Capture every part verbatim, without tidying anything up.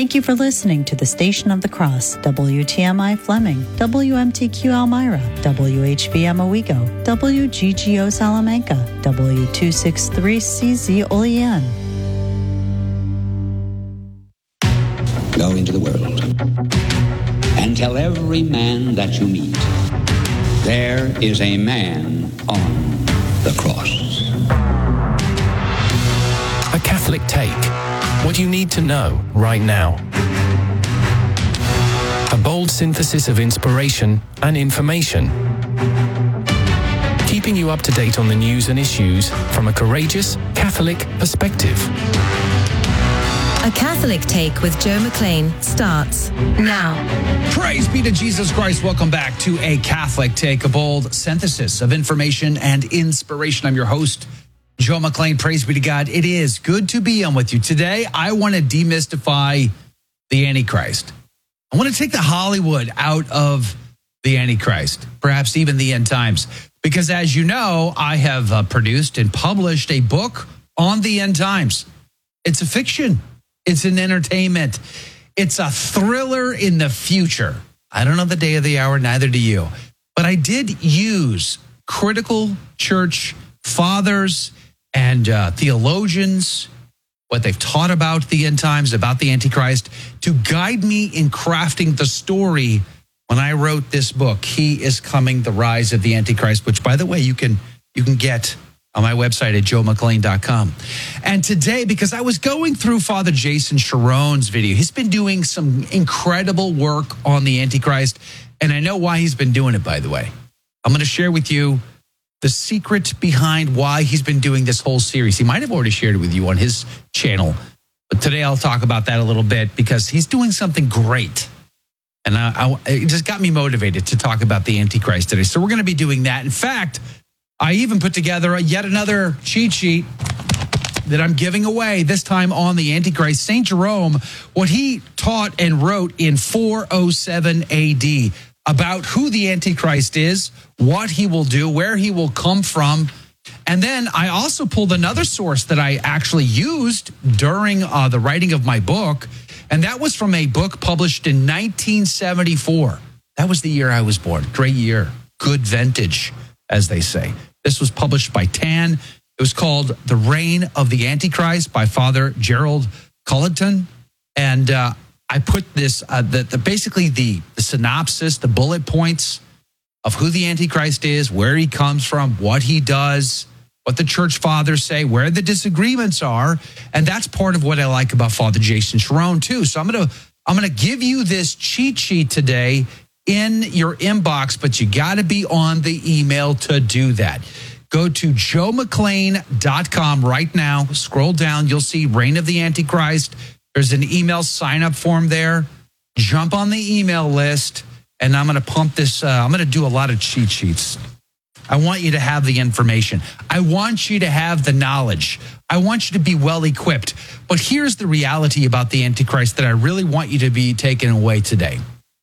Thank you for listening to the Station of the Cross, W T M I Fleming, W M T Q Elmira, W H V M Owego, W G G O Salamanca, W two sixty-three C Z Olean. Go into the world and tell every man that you meet, there is a man on the cross. A Catholic Take. What you need to know right now. A bold synthesis of inspiration and information. Keeping you up to date on the news and issues from a courageous Catholic perspective. A Catholic Take with Joe McLean starts now. Praise be to Jesus Christ. Welcome back to A Catholic Take, a bold synthesis of information and inspiration. I'm your host, Joe McLean. Praise be to God. It is good to be on with you. Today, I want to demystify the Antichrist. I want to take the Hollywood out of the Antichrist, perhaps even the end times. Because as you know, I have uh, produced and published a book on the end times. It's a fiction. It's an entertainment. It's a thriller in the future. I don't know the day of the hour, neither do you. But I did use critical church fathers and uh, theologians, what they've taught about the end times, about the Antichrist, to guide me in crafting the story when I wrote this book, He is Coming, The Rise of the Antichrist, which, by the way, you can you can get on my website at joe mclean dot com. And today, because I was going through Father Jason Sharon's video, he's been doing some incredible work on the Antichrist, and I know why he's been doing it, by the way. I'm going to share with you the secret behind why he's been doing this whole series. He might have already shared it with you on his channel, but today I'll talk about that a little bit because he's doing something great. And I, I, it just got me motivated to talk about the Antichrist today. So we're going to be doing that. In fact, I even put together a, yet another cheat sheet that I'm giving away, this time on the Antichrist. Saint Jerome, what he taught and wrote in four oh seven A D about who the Antichrist is, what he will do, where he will come from. And then I also pulled another source that I actually used during uh, the writing of my book, and that was from a book published in nineteen seventy-four. That was the year I was born. Great year. Good vintage, as they say. This was published by Tan. It was called The Reign of the Antichrist by Father Gerald Culleton. And uh, I put this, uh, the, the basically the, the synopsis, the bullet points of who the Antichrist is, where he comes from, what he does, what the church fathers say, where the disagreements are. And that's part of what I like about Father Jason Sharon, too. So I'm going to I'm going to give you this cheat sheet today in your inbox, but you got to be on the email to do that. Go to joe mclean dot com right now. Scroll down. You'll see Reign of the Antichrist. There's an email sign-up form there. Jump on the email list, and I'm going to pump this. Uh, I'm going to do a lot of cheat sheets. I want you to have the information. I want you to have the knowledge. I want you to be well-equipped. But here's the reality about the Antichrist that I really want you to be taken away today.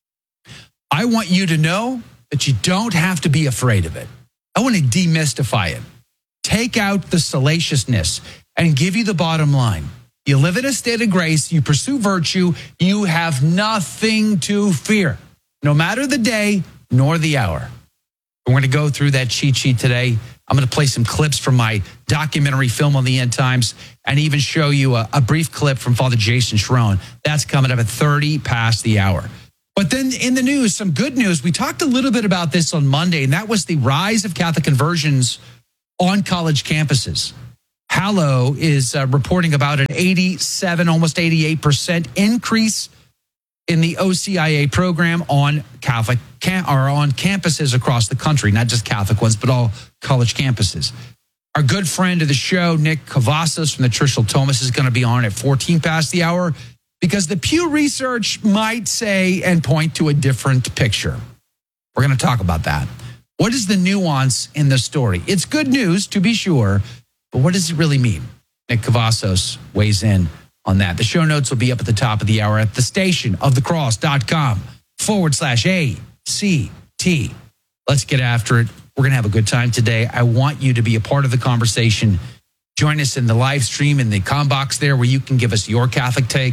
I want you to know that you don't have to be afraid of it. I want to demystify it. Take out the salaciousness and give you the bottom line. You live in a state of grace. You pursue virtue. You have nothing to fear, no matter the day nor the hour. We're going to go through that cheat sheet today. I'm going to play some clips from my documentary film on the end times and even show you a, a brief clip from Father Jason Sharon. That's coming up at thirty past the hour. But then in the news, some good news. We talked a little bit about this on Monday, and that was the rise of Catholic conversions on college campuses. Hallow is uh, reporting about an eighty-seven, almost eighty-eight percent increase in the O C I A program on Catholic cam- or on campuses across the country, not just Catholic ones, but all college campuses. Our good friend of the show, Nick Cavazos from the Churchill Thomas, is going to be on at fourteen past the hour because the Pew Research might say and point to a different picture. We're going to talk about that. What is the nuance in the story? It's good news, to be sure, but what does it really mean? Nick Cavazos weighs in on that. The show notes will be up at the top of the hour at the station of the cross.com forward slash A C T. Let's get after it. We're going to have a good time today. I want you to be a part of the conversation. Join us in the live stream in the com box there where you can give us your Catholic take.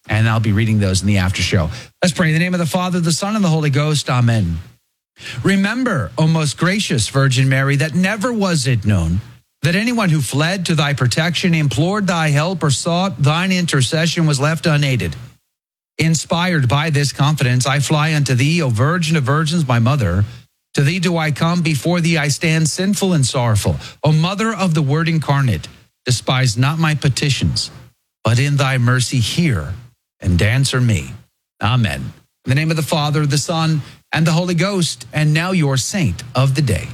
And I'll be reading those in the after show. Let's pray in the name of the Father, the Son, and the Holy Ghost. Amen. Remember, O most gracious Virgin Mary, that never was it known that anyone who fled to thy protection, implored thy help, or sought thine intercession was left unaided. Inspired by this confidence, I fly unto thee, O Virgin of Virgins, my mother. To thee do I come, before thee I stand sinful and sorrowful. O Mother of the Word incarnate, despise not my petitions, but in thy mercy hear and answer me. Amen. In the name of the Father, the Son, and the Holy Ghost, and now your saint of the day.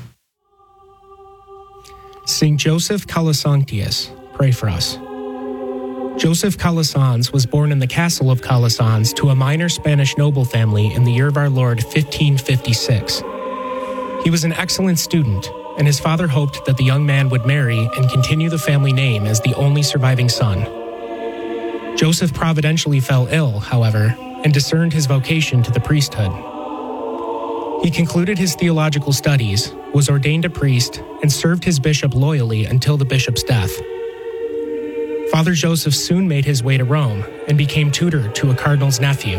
Saint Joseph Calasanctius, pray for us. Joseph Calasanz was born in the castle of Calasanz to a minor Spanish noble family in the year of our Lord fifteen fifty-six. He was an excellent student, and his father hoped that the young man would marry and continue the family name as the only surviving son. Joseph providentially fell ill, however, and discerned his vocation to the priesthood. He concluded his theological studies, was ordained a priest, and served his bishop loyally until the bishop's death. Father Joseph soon made his way to Rome and became tutor to a cardinal's nephew.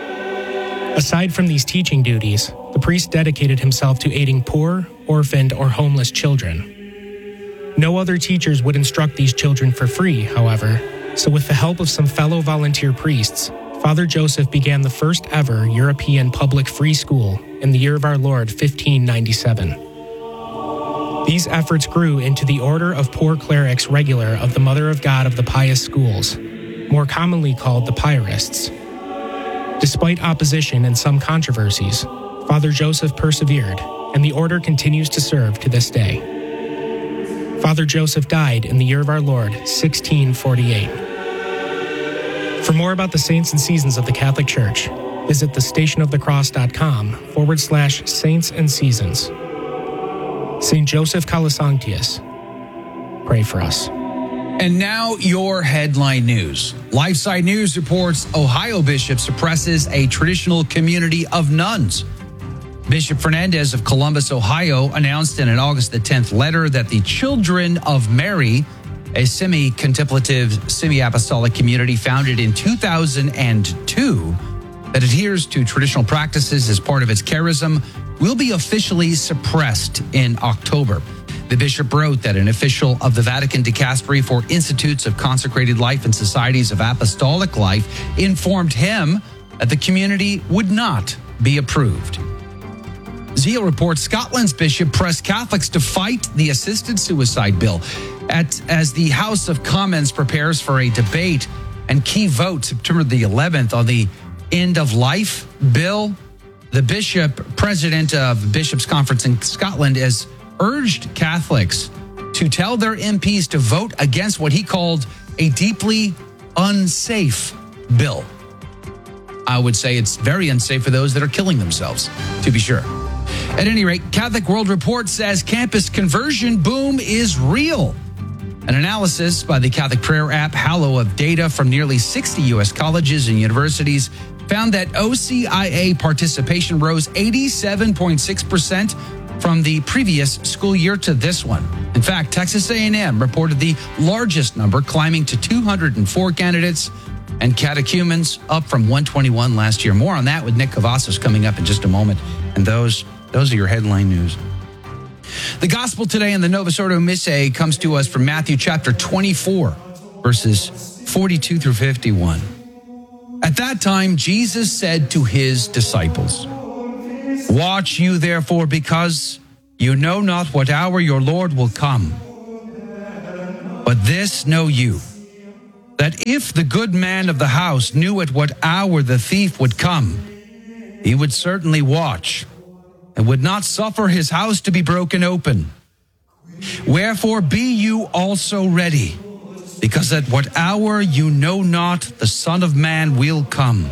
Aside from these teaching duties, the priest dedicated himself to aiding poor, orphaned, or homeless children. No other teachers would instruct these children for free, however, so with the help of some fellow volunteer priests, Father Joseph began the first ever European public free school in the year of our Lord fifteen ninety-seven. These efforts grew into the Order of Poor Clerics Regular of the Mother of God of the Pious Schools, more commonly called the Piarists. Despite opposition and some controversies, Father Joseph persevered, and the order continues to serve to this day. Father Joseph died in the year of our Lord sixteen forty-eight. For more about the saints and seasons of the Catholic Church, visit thestationofthecross.com forward slash saints and seasons. Saint Joseph Calasanctius, pray for us. And now your headline news. LifeSite News reports Ohio bishop suppresses a traditional community of nuns. Bishop Fernandez of Columbus, Ohio, announced in an August the tenth letter that the Children of Mary, a semi-contemplative, semi-apostolic community founded in two thousand two that adheres to traditional practices as part of its charism, will be officially suppressed in October. The bishop wrote that an official of the Vatican Dicastery for Institutes of Consecrated Life and Societies of Apostolic Life informed him that the community would not be approved. Zeal reports Scotland's bishop pressed Catholics to fight the assisted suicide bill at, as the House of Commons prepares for a debate and key vote September the eleventh on the End of Life bill. The bishop, president of Bishops' Conference in Scotland, has urged Catholics to tell their M Ps to vote against what he called a deeply unsafe bill. I would say it's very unsafe for those that are killing themselves, to be sure. At any rate, Catholic World Report says campus conversion boom is real. An analysis by the Catholic prayer app Hallow of data from nearly sixty U S colleges and universities found that O C I A participation rose eighty-seven point six percent from the previous school year to this one. In fact, Texas A and M reported the largest number, climbing to two hundred four candidates, and catechumens up from one hundred twenty-one last year. More on that with Nick Cavazos coming up in just a moment. And those, those are your headline news. The gospel today in the Novus Ordo Missae comes to us from Matthew chapter twenty-four, verses forty-two through fifty-one. At that time, Jesus said to his disciples, "Watch you therefore, because you know not what hour your Lord will come. But this know you, that if the good man of the house knew at what hour the thief would come, he would certainly watch and would not suffer his house to be broken open. Wherefore be you also ready, because at what hour you know not the Son of Man will come.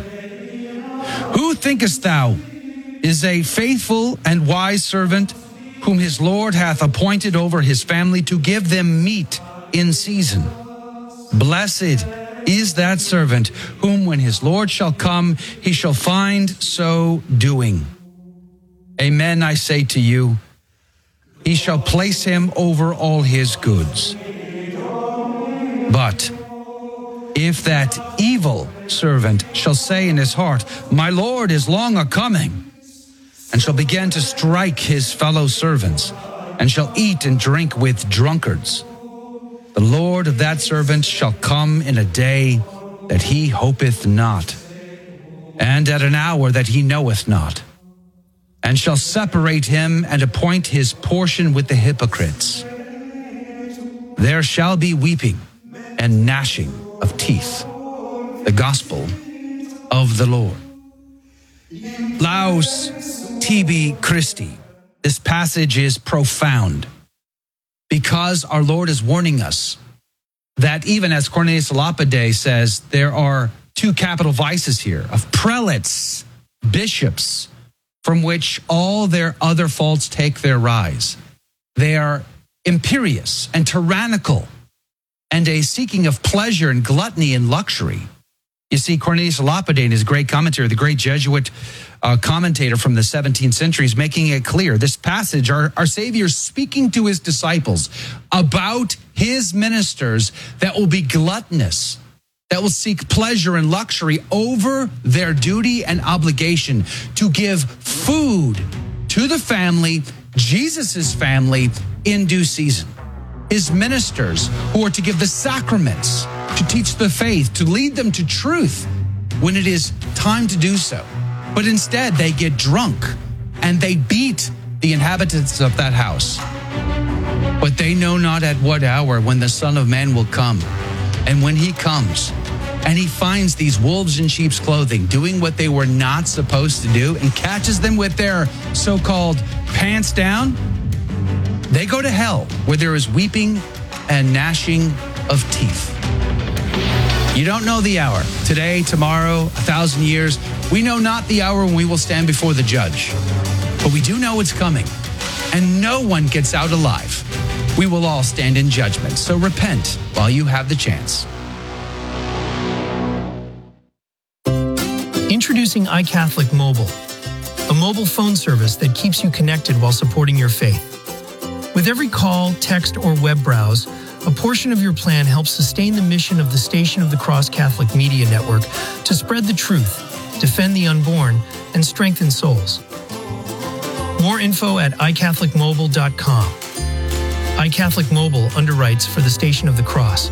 Who thinkest thou is a faithful and wise servant, whom his Lord hath appointed over his family to give them meat in season? Blessed is that servant, whom when his Lord shall come, he shall find so doing. Amen, I say to you, he shall place him over all his goods. But If that evil servant shall say in his heart, my Lord is long a-coming, and shall begin to strike his fellow servants, and shall eat and drink with drunkards, the Lord of that servant shall come in a day that he hopeth not, and at an hour that he knoweth not, and shall separate him and appoint his portion with the hypocrites. There shall be weeping and gnashing of teeth. The gospel of the Lord. Laus tibi Christi. This passage is profound because our Lord is warning us that even as Cornelius a Lapide says, there are two capital vices here of prelates, bishops, from which all their other faults take their rise. They are imperious and tyrannical, and a seeking of pleasure and gluttony and luxury. You see, Cornelius a Lapide, in his great commentary, the great Jesuit uh, commentator from the seventeenth century, is making it clear. This passage, our, our Savior speaking to his disciples about his ministers that will be gluttonous, that will seek pleasure and luxury over their duty and obligation to give food to the family, Jesus's family, in due season. His ministers who are to give the sacraments, to teach the faith, to lead them to truth when it is time to do so. But instead, they get drunk and they beat the inhabitants of that house. But they know not at what hour when the Son of Man will come. And when he comes and he finds these wolves in sheep's clothing doing what they were not supposed to do and catches them with their so-called pants down, they go to hell where there is weeping and gnashing of teeth. You don't know the hour. Today, tomorrow, a thousand years. We know not the hour when we will stand before the judge. But we do know it's coming. And no one gets out alive. We will all stand in judgment. So repent while you have the chance. Introducing iCatholic Mobile, a mobile phone service that keeps you connected while supporting your faith. With every call, text, or web browse, a portion of your plan helps sustain the mission of the Station of the Cross Catholic Media Network to spread the truth, defend the unborn, and strengthen souls. More info at i catholic mobile dot com. iCatholic Mobile underwrites for the Station of the Cross.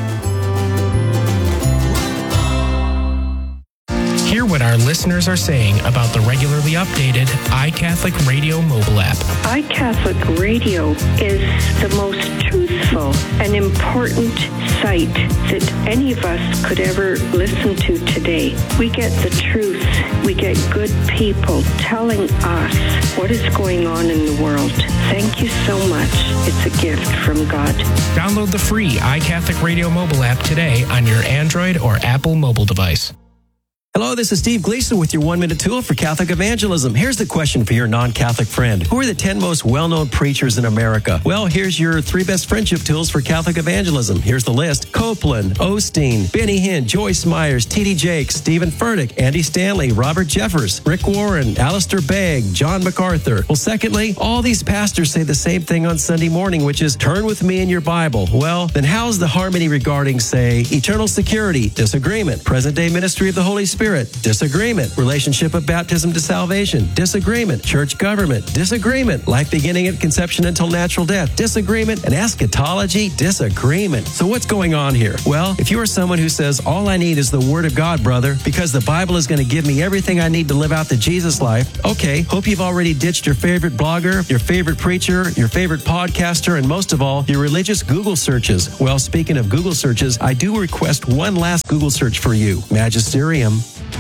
Hear what our listeners are saying about the regularly updated iCatholic Radio mobile app. iCatholic Radio is the most truthful and important site that any of us could ever listen to today. We get the truth. We get good people telling us what is going on in the world. Thank you so much. It's a gift from God. Download the free iCatholic Radio mobile app today on your Android or Apple mobile device. Hello, this is Steve Gleason with your one-minute tool for Catholic evangelism. Here's the question for your non-Catholic friend. Who are the ten most well-known preachers in America? Well, here's your three best friendship tools for Catholic evangelism. Here's the list. Copeland, Osteen, Benny Hinn, Joyce Myers, T D Jakes, Stephen Furtick, Andy Stanley, Robert Jeffers, Rick Warren, Alistair Begg, John MacArthur. Well, secondly, all these pastors say the same thing on Sunday morning, which is turn with me in your Bible. Well, then how's the harmony regarding, say, eternal security? Disagreement. Present-day ministry of the Holy Spirit? Disagreement. Relationship of baptism to salvation? Disagreement. Church government? Disagreement. Life beginning at conception until natural death? Disagreement. And eschatology? Disagreement. So what's going on here? Well, if you are someone who says, all I need is the Word of God, brother, because the Bible is going to give me everything I need to live out the Jesus life, okay, hope you've already ditched your favorite blogger, your favorite preacher, your favorite podcaster, and most of all, your religious Google searches. Well, speaking of Google searches, I do request one last Google search for you. Magisterium.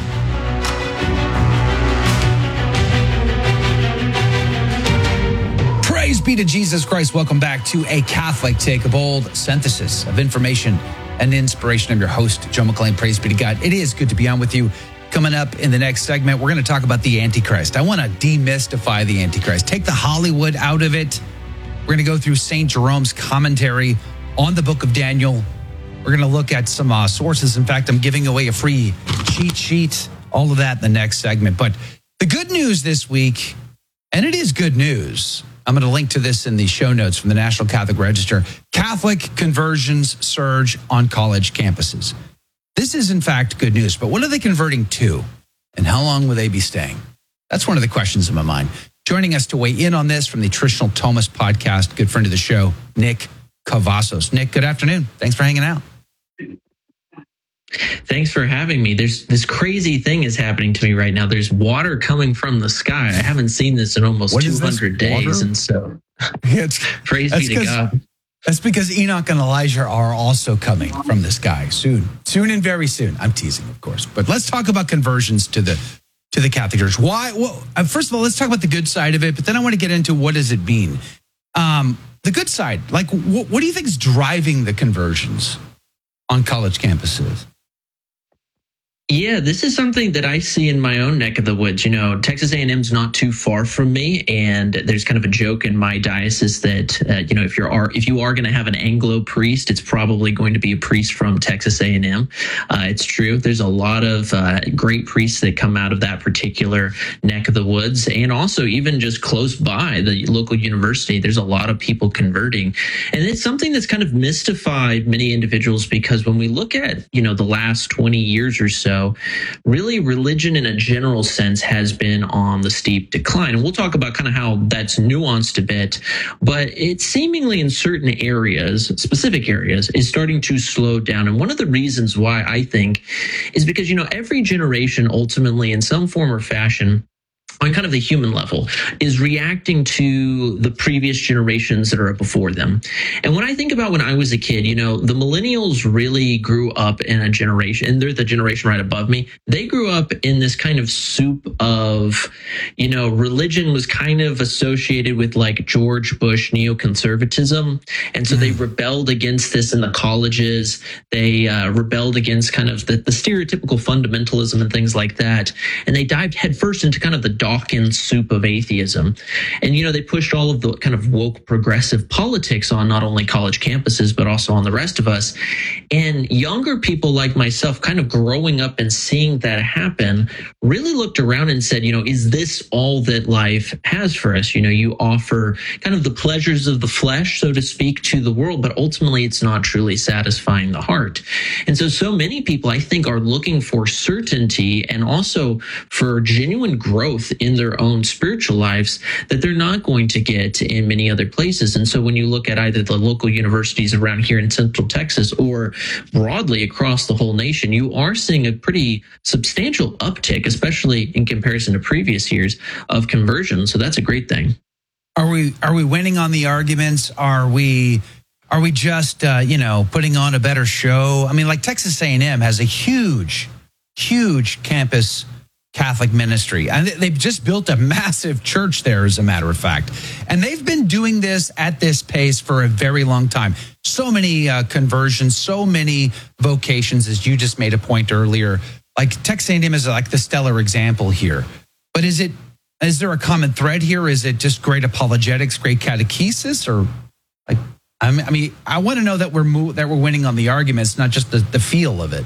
Praise be to Jesus Christ. Welcome back to A Catholic Take, a bold synthesis of information and inspiration. I'm your host, Joe McLean. Praise be to God. It is good to be on with you. Coming up in the next segment, we're going to talk about the Antichrist. I want to demystify the Antichrist. Take the Hollywood out of it. We're going to go through Saint Jerome's commentary on the book of Daniel. We're going to look at some uh, sources. In fact, I'm giving away a free cheat sheet. All of that in the next segment. But the good news this week, and it is good news, I'm going to link to this in the show notes from the National Catholic Register. Catholic conversions surge on college campuses. This is, in fact, good news. But what are they converting to? And how long will they be staying? That's one of the questions in my mind. Joining us to weigh in on this from the Traditional Thomas podcast, good friend of the show, Nick Cavazos. Nick, good afternoon. Thanks for hanging out. Thanks for having me. There's this crazy thing is happening to me right now. There's water coming from the sky. I haven't seen this in almost two hundred days. And so it's, praise be to God. That's because Enoch and Elijah are also coming from the sky soon. Soon and very soon. I'm teasing, of course. But let's talk about conversions to the to the Catholic Church. Why? Well, first of all, let's talk about the good side of it, but then I want to get into what does it mean. Um, the good side, like what, what do you think is driving the conversions on college campuses? Yeah, this is something that I see in my own neck of the woods. You know, Texas A and M's not too far from me, and there's kind of a joke in my diocese that uh, you know, if you're are if you are going to have an Anglo priest, it's probably going to be a priest from Texas A and M. Uh, it's true. There's a lot of uh, great priests that come out of that particular neck of the woods, and also even just close by the local university, there's a lot of people converting, and it's something that's kind of mystified many individuals because when we look at you know the last twenty years or so. Really, religion in a general sense has been on the steep decline. And we'll talk about kind of how that's nuanced a bit, but it's seemingly in certain areas, specific areas, is starting to slow down. And one of the reasons why I think is because, you know, every generation ultimately in some form or fashion on kind of the human level, is reacting to the previous generations that are before them. And when I think about when I was a kid, you know, the millennials really grew up in a generation, and they're the generation right above me. They grew up in this kind of soup of, you know, religion was kind of associated with like George Bush neoconservatism. And so they rebelled against this in the colleges. They uh, rebelled against kind of the, the stereotypical fundamentalism and things like that. And they dived headfirst into kind of the Dawkins soup of atheism. And, you know, they pushed all of the kind of woke progressive politics on not only college campuses, but also on the rest of us. And younger people like myself kind of growing up and seeing that happen really looked around and said, you know, is this all that life has for us? You know, you offer kind of the pleasures of the flesh, so to speak, to the world, but ultimately it's not truly satisfying the heart. And so, so many people, I think, are looking for certainty and also for genuine growth in their own spiritual lives that they're not going to get in many other places. And so when you look at either the local universities around here in Central Texas or broadly across the whole nation, you are seeing a pretty substantial uptick, especially in comparison to previous years, of conversion. So that's a great thing. Are we are we winning on the arguments? Are we are we just uh, you know putting on a better show? I mean, like Texas A and M has a huge, huge campus Catholic ministry. And they've just built a massive church there, as a matter of fact. And they've been doing this at this pace for a very long time. So many uh, conversions, so many vocations, as you just made a point earlier. Like Texas A and M is like the stellar example here. But is it is there a common thread here? Is it just great apologetics, great catechesis, or like I mean, I want to know that we're mo- that we're winning on the arguments, not just the, the feel of it.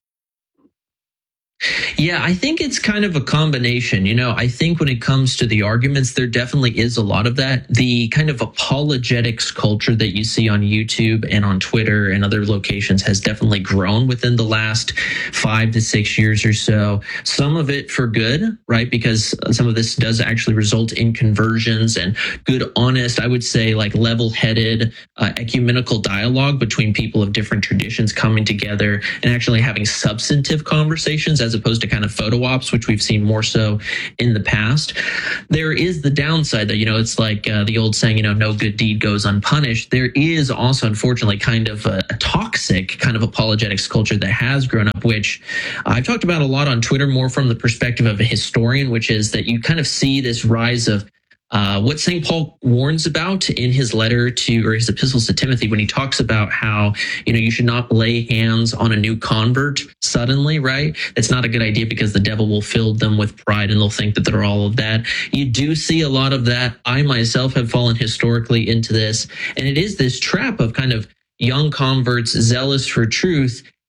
Yeah, I think it's kind of a combination. You know, I think when it comes to the arguments, there definitely is a lot of that. The kind of apologetics culture that you see on YouTube and on Twitter and other locations has definitely grown within the last five to six years or so. Some of it for good, right? Because some of this does actually result in conversions and good, honest, I would say like level-headed uh, ecumenical dialogue between people of different traditions coming together and actually having substantive conversations as opposed to kind of photo ops, which we've seen more so in the past. There is the downside that, you know, it's like uh, the old saying, you know, no good deed goes unpunished. There is also, unfortunately, kind of a, a toxic kind of apologetics culture that has grown up, which I've talked about a lot on Twitter, more from the perspective of a historian, which is that you kind of see this rise of Uh, what Saint Paul warns about in his letter to, or his epistles to Timothy, when he talks about how, you know, you should not lay hands on a new convert suddenly, right? That's not a good idea because the devil will fill them with pride and they'll think that they're all of that. You do see a lot of that. I myself have fallen historically into this, and it is this trap of kind of young converts zealous for truth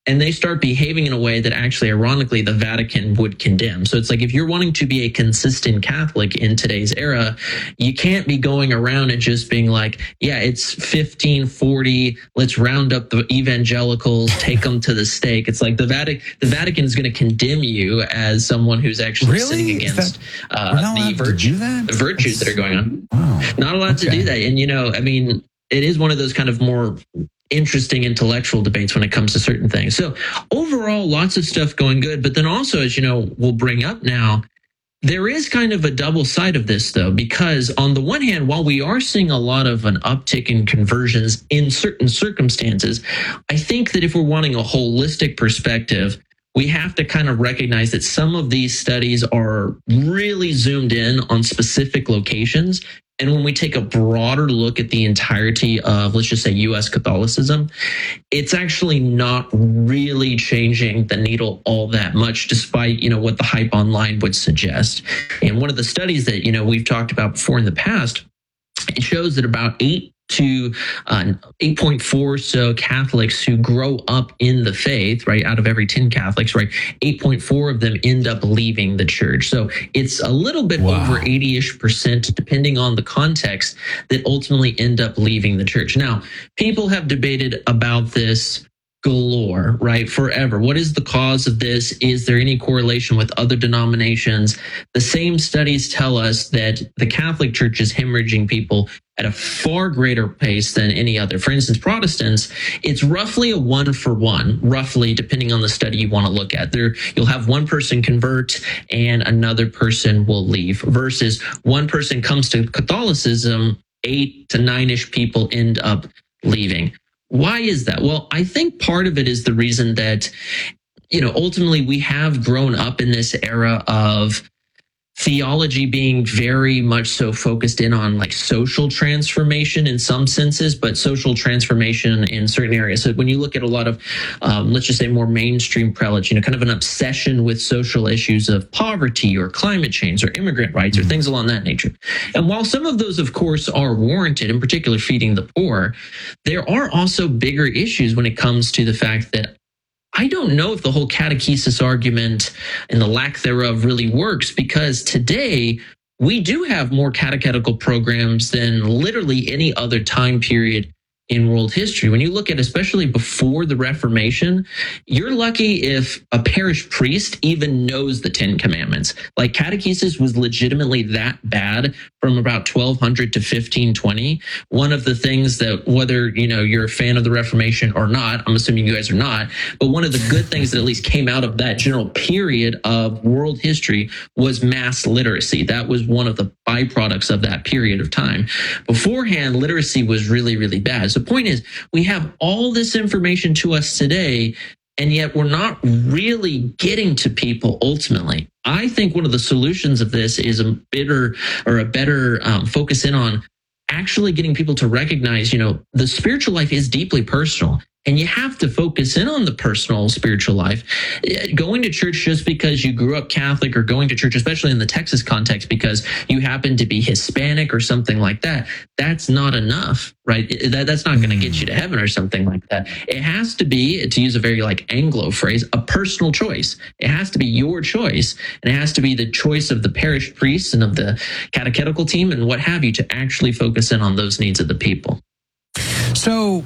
and they start behaving in a way that actually, ironically, the Vatican would condemn. So it's like, if you're wanting to be a consistent Catholic in today's era, you can't be going around and just being like, yeah, it's fifteen forty, let's round up the evangelicals, take them to the stake. It's like the Vatican, the Vatican is going to condemn you as someone who's actually really? sinning against that, uh, the, virtue, the virtues that are going on. Wow. Not allowed okay. to do that. And, you know, I mean, it is one of those kind of more interesting intellectual debates when it comes to certain things. So overall, lots of stuff going good. But then also, as you know, we'll bring up now, there is kind of a double side of this, though, because on the one hand, while we are seeing a lot of an uptick in conversions in certain circumstances, I think that if we're wanting a holistic perspective, we have to kind of recognize that some of these studies are really zoomed in on specific locations. And when we take a broader look at the entirety of, let's just say, U S Catholicism, it's actually not really changing the needle all that much, despite, you know, what the hype online would suggest. And one of the studies that, you know, we've talked about before in the past, it shows that about eight to uh, eight point four so Catholics who grow up in the faith, right, out of every ten Catholics, right, eight point four of them end up leaving the church. So it's a little bit wow. over eighty-ish percent, depending on the context, that ultimately end up leaving the church. Now, people have debated about this galore, right, forever. What is the cause of this? Is there any correlation with other denominations? The same studies tell us that the Catholic Church is hemorrhaging people at a far greater pace than any other. For instance, Protestants, it's roughly a one for one, roughly, depending on the study you want to look at. There, you'll have one person convert and another person will leave, versus one person comes to Catholicism, eight to nine-ish people end up leaving. Why is that? Well, I think part of it is the reason that, you know, ultimately we have grown up in this era of theology being very much so focused in on like social transformation in some senses, but social transformation in certain areas. So when you look at a lot of, um, let's just say more mainstream prelates, you know, kind of an obsession with social issues of poverty or climate change or immigrant rights or things along that nature. And while some of those, of course, are warranted, in particular feeding the poor, there are also bigger issues when it comes to the fact that I don't know if the whole catechesis argument and the lack thereof really works, because today we do have more catechetical programs than literally any other time period in world history. When you look at, especially before the Reformation, you're lucky if a parish priest even knows the Ten Commandments. Like, catechesis was legitimately that bad from about twelve hundred to fifteen twenty. One of the things that, whether, you know, you're a fan of the Reformation or not, I'm assuming you guys are not, but one of the good things that at least came out of that general period of world history was mass literacy. That was one of the byproducts of that period of time. Beforehand, literacy was really, really bad. So the point is, we have all this information to us today, and yet we're not really getting to people ultimately. I think one of the solutions of this is a better or a better um, focus in on actually getting people to recognize, you know, the spiritual life is deeply personal. And you have to focus in on the personal spiritual life. Going to church just because you grew up Catholic, or going to church, especially in the Texas context, because you happen to be Hispanic or something like that, that's not enough, right? That, that's not going to get you to heaven or something like that. It has to be, to use a very like Anglo phrase, a personal choice. It has to be your choice, and it has to be the choice of the parish priests and of the catechetical team and what have you to actually focus in on those needs of the people. So,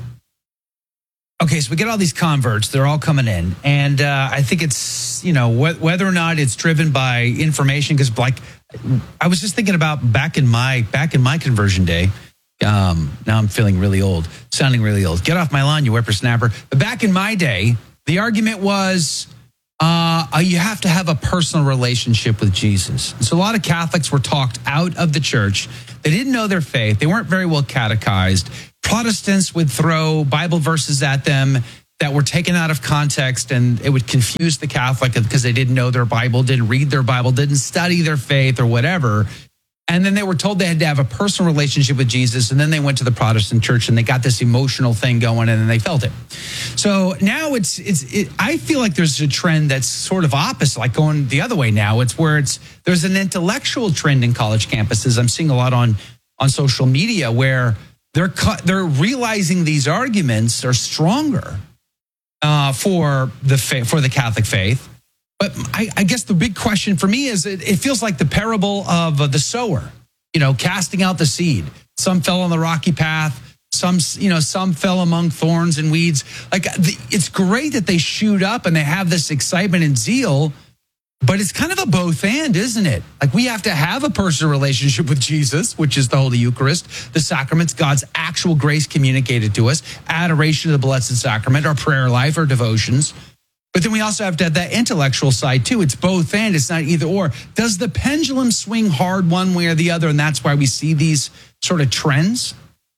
okay, so we get all these converts. They're all coming in. And uh, I think it's, you know, wh- whether or not it's driven by information, because like I was just thinking about back in my back in my conversion day. Um, now I'm feeling really old, sounding really old. Get off my lawn, you whippersnapper. But back in my day, the argument was uh, you have to have a personal relationship with Jesus. And so a lot of Catholics were talked out of the church. They didn't know their faith. They weren't very well catechized. Protestants would throw Bible verses at them that were taken out of context, and it would confuse the Catholic because they didn't know their Bible, didn't read their Bible, didn't study their faith or whatever. And then they were told they had to have a personal relationship with Jesus, and then they went to the Protestant church and they got this emotional thing going, and then they felt it. So now it's, it's it, I feel like there's a trend that's sort of opposite, like going the other way now. It's where it's there's an intellectual trend in college campuses. I'm seeing a lot on, on social media where They're they're realizing these arguments are stronger uh, for the fa- for the Catholic faith. But I, I guess the big question for me is it, it feels like the parable of uh, the sower, you know, casting out the seed. Some fell on the rocky path. Some, you know, some fell among thorns and weeds. Like the, it's great that they shoot up and they have this excitement and zeal, but it's kind of a both and, isn't it? Like we have to have a personal relationship with Jesus, which is the Holy Eucharist, the sacraments, God's actual grace communicated to us, adoration of the Blessed Sacrament, our prayer life, our devotions. But then we also have to have that intellectual side too. It's both and, it's not either or. Does the pendulum swing hard one way or the other? And that's why we see these sort of trends?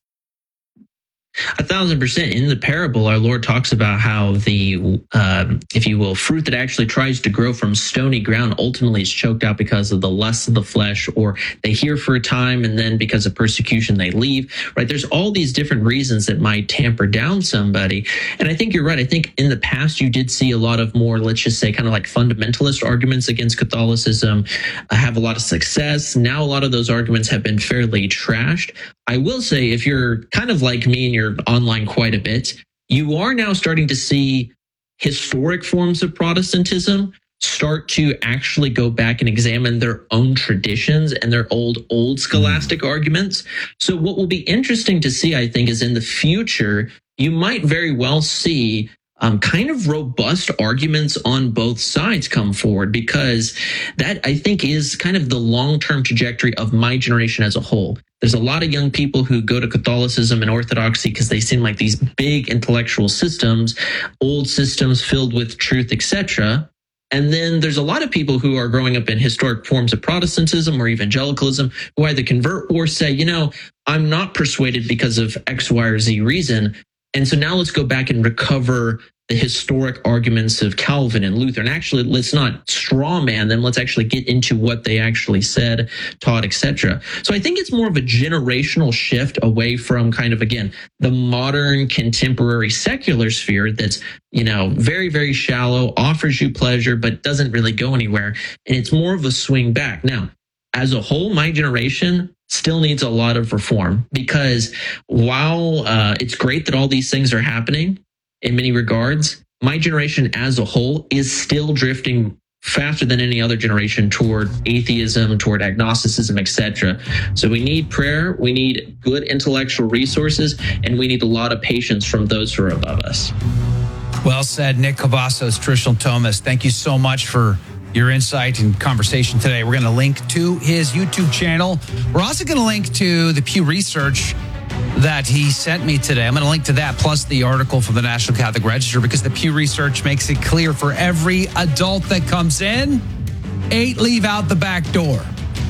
A thousand percent. In the parable, our Lord talks about how the, um, if you will, fruit that actually tries to grow from stony ground ultimately is choked out because of the lust of the flesh, or they hear for a time and then because of persecution they leave, right? There's all these different reasons that might tamper down somebody. And I think you're right. I think in the past you did see a lot of more, let's just say, kind of like fundamentalist arguments against Catholicism uh, have a lot of success. Now a lot of those arguments have been fairly trashed. I will say, if you're kind of like me and you're online quite a bit, you are now starting to see historic forms of Protestantism start to actually go back and examine their own traditions and their old, old scholastic arguments. So what will be interesting to see, I think, is in the future, you might very well see Um, kind of robust arguments on both sides come forward, because that, I think, is kind of the long-term trajectory of my generation as a whole. There's a lot of young people who go to Catholicism and Orthodoxy because they seem like these big intellectual systems, old systems filled with truth, et cetera. And then there's a lot of people who are growing up in historic forms of Protestantism or evangelicalism who either convert or say, you know, I'm not persuaded because of X, Y, or Z reason. And so now let's go back and recover the historic arguments of Calvin and Luther. And actually, let's not straw man them. Let's actually get into what they actually said, taught, et cetera. So I think it's more of a generational shift away from kind of, again, the modern contemporary secular sphere that's, you know, very, very shallow, offers you pleasure, but doesn't really go anywhere. And it's more of a swing back. Now, as a whole, my generation still needs a lot of reform, because while uh, it's great that all these things are happening in many regards, my generation as a whole is still drifting faster than any other generation toward atheism, toward agnosticism, et cetera. So we need prayer, we need good intellectual resources, and we need a lot of patience from those who are above us. Well said, Nick Cavazos, Traditional Thomist. Thank you so much for your insight and conversation today. We're going to link to his YouTube channel. We're also going to link to the Pew Research that he sent me today. I'm going to link to that, plus the article from the National Catholic Register, because the Pew Research makes it clear for every adult that comes in, eight leave out the back door.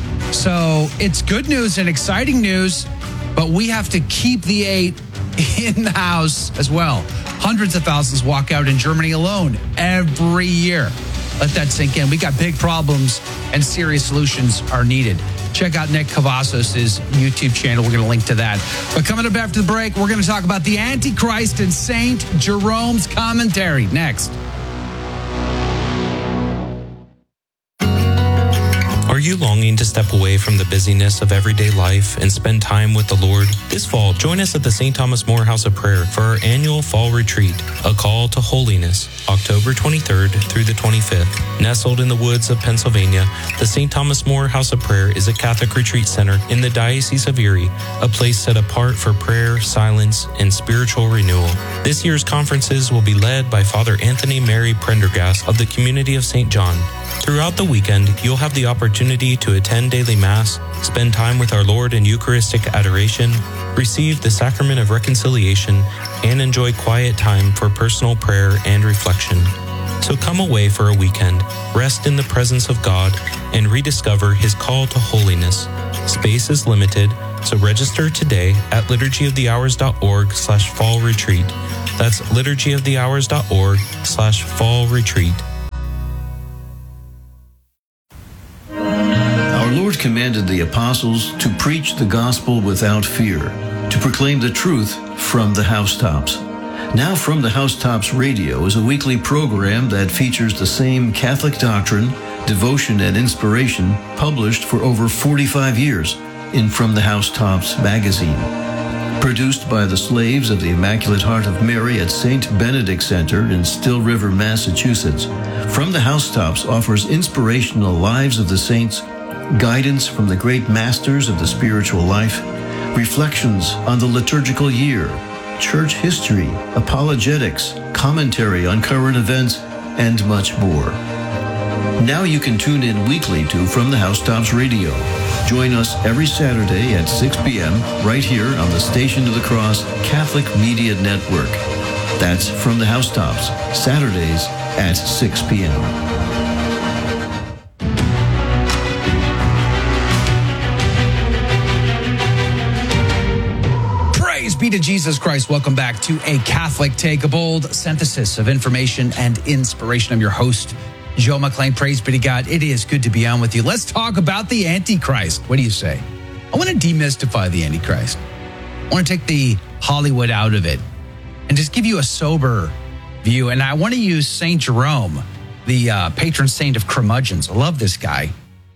So it's good news and exciting news, but we have to keep the eight in the house as well. Hundreds of thousands walk out in Germany alone every year. Let that sink in. We got big problems and serious solutions are needed. Check out Nick Cavazos' YouTube channel. We're going to link to that. But coming up after the break, we're going to talk about the Antichrist and Saint Jerome's commentary next. Are you longing to step away from the busyness of everyday life and spend time with the Lord? This fall, join us at the Saint Thomas More House of Prayer for our annual fall retreat, A Call to Holiness, October twenty-third through the twenty-fifth. Nestled in the woods of Pennsylvania, the Saint Thomas More House of Prayer is a Catholic retreat center in the Diocese of Erie, a place set apart for prayer, silence, and spiritual renewal. This year's conferences will be led by Father Anthony Mary Prendergast of the Community of Saint John. Throughout the weekend, you'll have the opportunity to attend daily Mass, spend time with our Lord in Eucharistic adoration, receive the Sacrament of Reconciliation, and enjoy quiet time for personal prayer and reflection. So come away for a weekend, rest in the presence of God, and rediscover His call to holiness. Space is limited, so register today at liturgyofthehours.org slash fall retreat. That's liturgyofthehours.org slash fall retreat. Our Lord commanded the apostles to preach the gospel without fear, to proclaim the truth from the housetops. Now From the Housetops Radio is a weekly program that features the same Catholic doctrine, devotion, and inspiration published for over forty-five years in From the Housetops magazine. Produced by the slaves of the Immaculate Heart of Mary at Saint Benedict Center in Still River, Massachusetts, From the Housetops offers inspirational lives of the saints, guidance from the great masters of the spiritual life, reflections on the liturgical year, church history, apologetics, commentary on current events, and much more. Now you can tune in weekly to From the Housetops Radio. Join us every Saturday at six p.m. right here on the Station of the Cross Catholic Media Network. That's From the Housetops, Saturdays at six p.m. Praise be to Jesus Christ. Welcome back to A Catholic Take, a bold synthesis of information and inspiration. I'm your host, Joe McClain. Praise be to God. It is good to be on with you. Let's talk about the Antichrist. What do you say? I want to demystify the Antichrist. I want to take the Hollywood out of it and just give you a sober view. And I want to use Saint Jerome, the uh, patron saint of curmudgeons. I love this guy.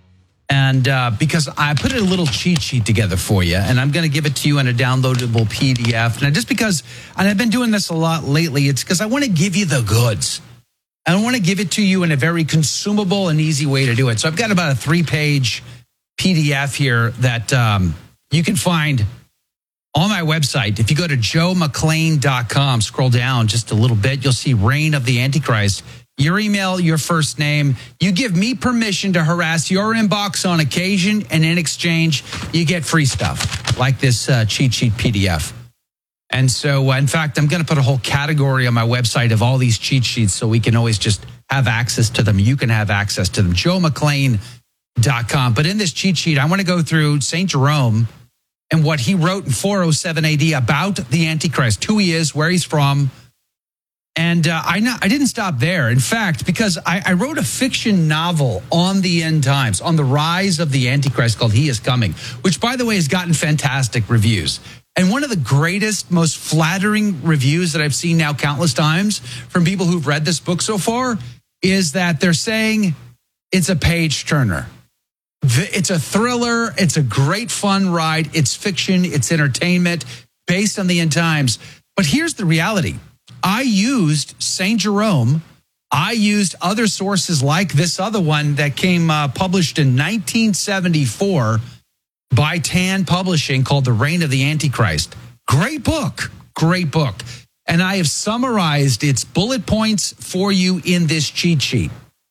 And uh, because I put a little cheat sheet together for you, and I'm going to give it to you in a downloadable P D F. And just because, and I've been doing this a lot lately, it's because I want to give you the goods. I want to give it to you in a very consumable and easy way to do it. So I've got about a three-page P D F here that um, you can find on my website. If you go to joe mcclain dot com, scroll down just a little bit, you'll see Reign of the Antichrist. Your email, your first name. You give me permission to harass your inbox on occasion, and in exchange, you get free stuff like this uh, cheat sheet P D F. And so, uh, in fact, I'm going to put a whole category on my website of all these cheat sheets so we can always just have access to them. You can have access to them, joe mcclain dot com. But in this cheat sheet, I want to go through Saint Jerome and what he wrote in four oh seven A D about the Antichrist, who he is, where he's from. And uh, I, not, I didn't stop there. In fact, because I, I wrote a fiction novel on the end times, on the rise of the Antichrist called He Is Coming, which, by the way, has gotten fantastic reviews. And one of the greatest, most flattering reviews that I've seen now countless times from people who've read this book so far is that they're saying it's a page turner. It's a thriller. It's a great fun ride. It's fiction. It's entertainment based on the end times. But here's the reality. I used Saint Jerome. I used other sources like this other one that came uh, published in nineteen seventy-four by Tan Publishing called The Reign of the Antichrist. Great book. Great book. And I have summarized its bullet points for you in this cheat sheet.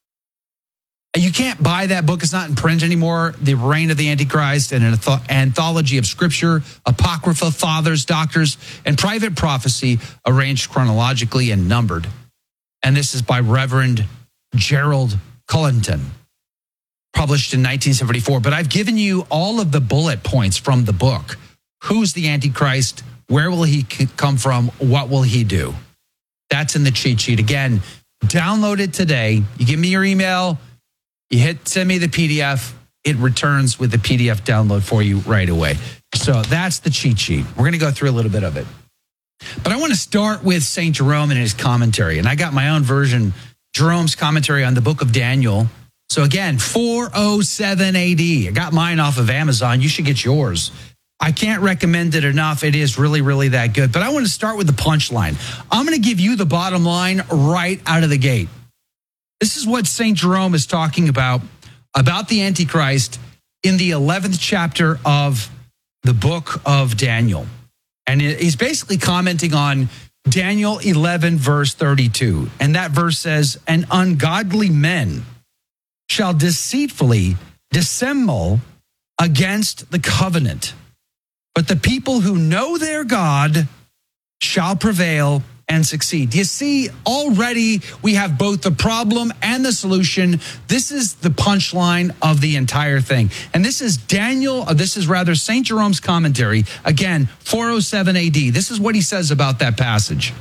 You can't buy that book. It's not in print anymore. The Reign of the Antichrist, and an anthology of scripture, apocrypha, fathers, doctors, and private prophecy arranged chronologically and numbered. And this is by Reverend Gerald Cullington, published in nineteen seventy-four. But I've given you all of the bullet points from the book. Who's the Antichrist? Where will he come from? What will he do? That's in the cheat sheet. Again, download it today. You give me your email. You hit send me the P D F. It returns with the P D F download for you right away. So that's the cheat sheet. We're going to go through a little bit of it. But I want to start with Saint Jerome and his commentary. And I got my own version, Jerome's commentary on the book of Daniel. So again, four oh seven A D. I got mine off of Amazon. You should get yours. I can't recommend it enough. It is really, really that good. But I want to start with the punchline. I'm going to give you the bottom line right out of the gate. This is what Saint Jerome is talking about, about the Antichrist in the eleventh chapter of the book of Daniel. And he's basically commenting on Daniel eleven, verse thirty-two. And that verse says, "And ungodly men shall deceitfully dissemble against the covenant. But the people who know their God shall prevail and succeed." You see, already we have both the problem and the solution. This is the punchline of the entire thing. And this is Daniel, or this is rather Saint Jerome's commentary. Again, four oh seven A D. This is what he says about that passage.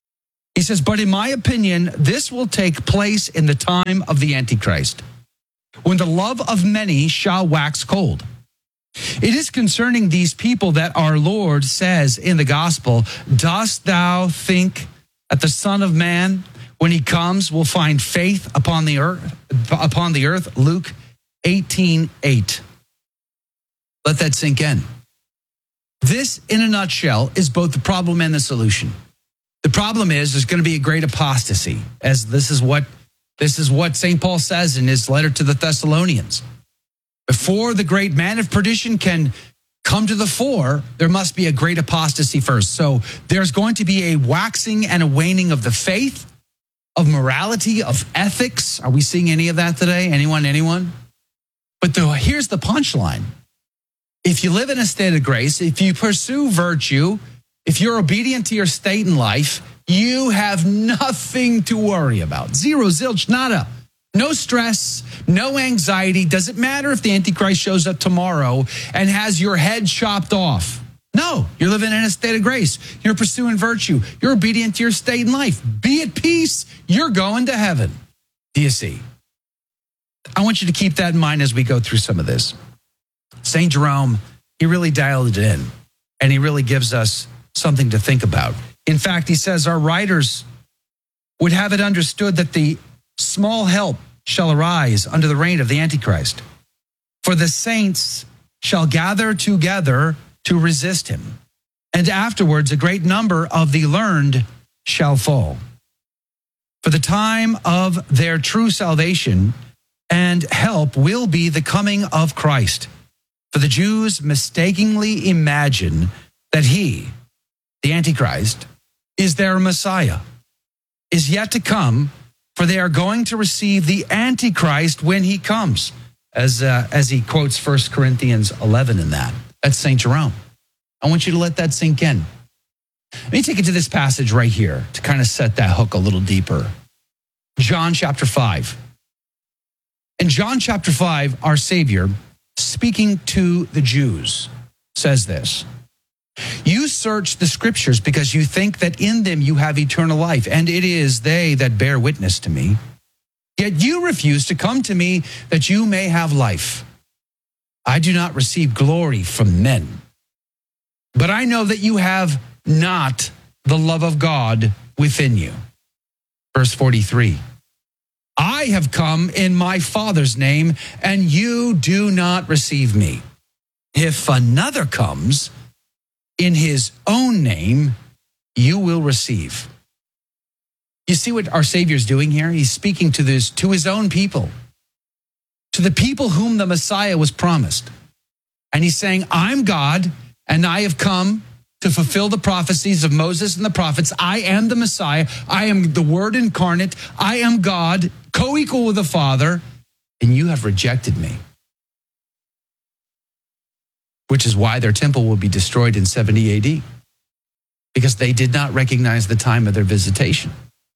He says, "But in my opinion, this will take place in the time of the Antichrist, when the love of many shall wax cold. It is concerning these people that our Lord says in the gospel, 'Dost thou think that the Son of Man, when he comes, will find faith upon the earth?' Upon the earth, Luke eighteen eight. Let that sink in. This, in a nutshell, is both the problem and the solution. The problem is there's going to be a great apostasy, as this is what this is what Saint Paul says in his letter to the Thessalonians. Before the great man of perdition can come to the fore, there must be a great apostasy first. So there's going to be a waxing and a waning of the faith, of morality, of ethics. Are we seeing any of that today? Anyone, anyone? But the, here's the punchline. If you live in a state of grace, if you pursue virtue, if you're obedient to your state in life, you have nothing to worry about. Zero, zilch, nada. No stress, no anxiety. Doesn't matter if the Antichrist shows up tomorrow and has your head chopped off. No, you're living in a state of grace. You're pursuing virtue. You're obedient to your state in life. Be at peace. You're going to heaven. Do you see? I want you to keep that in mind as we go through some of this. Saint Jerome, he really dialed it in, and he really gives us something to think about. In fact, he says our writers would have it understood that the small help shall arise under the reign of the Antichrist, for the saints shall gather together to resist him, and afterwards a great number of the learned shall fall. For the time of their true salvation and help will be the coming of Christ. For the Jews mistakenly imagine that he, the Antichrist, is their Messiah, is yet to come, for they are going to receive the Antichrist when he comes, as uh, as he quotes First Corinthians eleven in that. That's Saint Jerome. I want you to let that sink in. Let me take it to this passage right here to kind of set that hook a little deeper. John chapter five. In John chapter five, our Savior, speaking to the Jews, says this: you search the scriptures because you think that in them you have eternal life, and it is they that bear witness to me. Yet you refuse to come to me that you may have life. I do not receive glory from men, but I know that you have not the love of God within you. Verse forty-three. I have come in my Father's name, and you do not receive me. If another comes in his own name, you will receive. You see what our Savior's doing here? He's speaking to this, to his own people, to the people whom the Messiah was promised. And he's saying, I'm God, and I have come to fulfill the prophecies of Moses and the prophets. I am the Messiah. I am the Word incarnate. I am God, co-equal with the Father, and you have rejected me. Which is why their temple will be destroyed in seventy A D, because they did not recognize the time of their visitation.